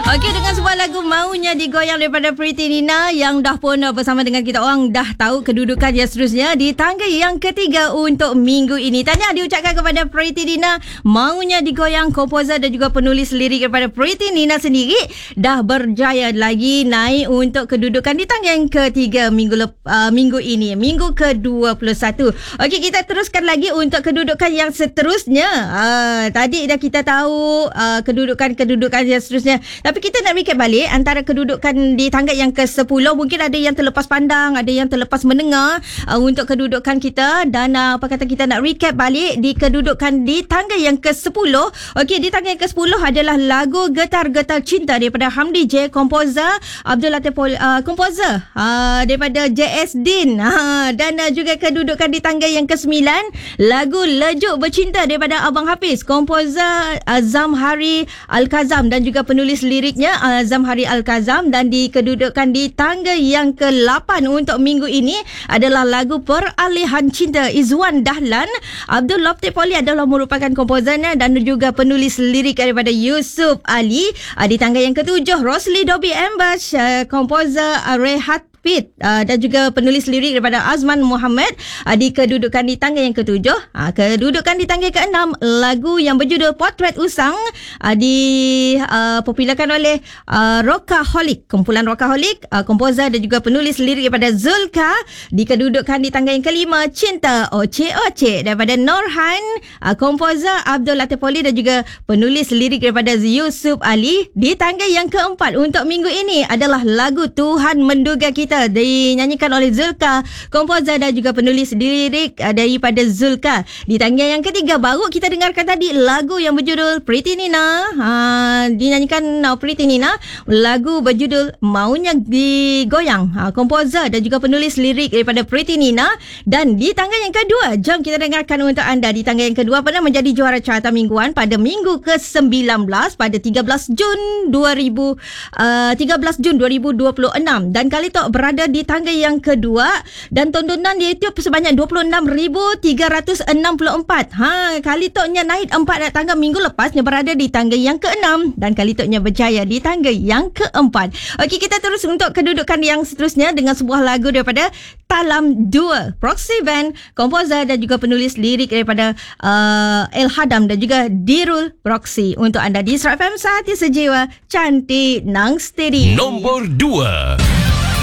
Okey, dengan sebuah lagu Maunya Digoyang daripada Pretty Nina yang dah pun bersama dengan kita orang dah tahu kedudukan yang seterusnya di tangga yang ketiga untuk minggu ini. Tahniah diucapkan kepada Pretty Nina. Maunya Digoyang, komposer dan juga penulis lirik daripada Pretty Nina sendiri dah berjaya lagi naik untuk kedudukan di tangga yang ketiga minggu ini, minggu ke-21. Okey, kita teruskan lagi untuk kedudukan yang seterusnya. Tadi dah kita tahu kedudukan yang seterusnya. Tapi kita nak recap balik antara kedudukan di tangga yang ke-10. Mungkin ada yang terlepas pandang, ada yang terlepas mendengar untuk kedudukan kita. Dan kita nak recap balik di kedudukan di tangga yang ke-10. Okey, di tangga yang ke-10 adalah lagu Getar-Getar Cinta daripada Hamdi J, komposer Abdul Latif komposer daripada JS Din. Dan juga kedudukan di tangga yang ke-9, lagu Lejuk Bercinta daripada Abang Hafiz, komposer Zamhari Al-Kazam dan juga penulis liriknya Zamhari Al-Kazam. Dan di kedudukan di tangga yang ke-8 untuk minggu ini adalah lagu Peralihan Cinta Izwan Dahlan. Abdul Latif Poli adalah merupakan komposernya dan juga penulis lirik daripada Yusuf Ali. Di tangga yang ke-7, Rosli Dobi Ambash, komposer Rehat Pit dan juga penulis lirik daripada Azman Muhammad. Di kedudukan di tangga yang ke-7, kedudukan di tangga ke-6, lagu yang berjudul Potret Usang dipopularkan oleh Rockaholic, kumpulan Rockaholic, komposer dan juga penulis lirik daripada Zulka. Di kedudukan di tangga yang ke-5, Cinta Oce Oce daripada Norhan, komposer Abdul Latif Poli dan juga penulis lirik daripada Yusuf Ali. Di tangga yang ke-4 untuk minggu ini adalah lagu Tuhan Menduga Kita dinyanyikan oleh Zulka, komposer dan juga penulis lirik daripada Zulka. Di tangga yang ketiga baru kita dengarkan tadi lagu yang berjudul Pretty Nina, dinyanyikan Pretty Nina, lagu berjudul Maunya Digoyang, komposer dan juga penulis lirik daripada Pretty Nina. Dan di tangga yang kedua, jom kita dengarkan untuk anda. Di tangga yang kedua pernah menjadi juara carta mingguan pada minggu ke-19 pada 13 Jun 2026 dan kali tu berada di tangga yang kedua dan tontonan di YouTube sebanyak 26,364. Kali toknya naik 4 tangga minggu lepasnya berada di tangga yang ke-6 dan kali toknya berjaya di tangga yang ke-4. Okey, kita terus untuk kedudukan yang seterusnya dengan sebuah lagu daripada Talam 2, Proxy Band, komposer dan juga penulis lirik daripada El Hadam dan juga Dirul Proxy. Untuk anda di Surat FM Sehati Sejiwa, cantik nang steady. Nombor 2.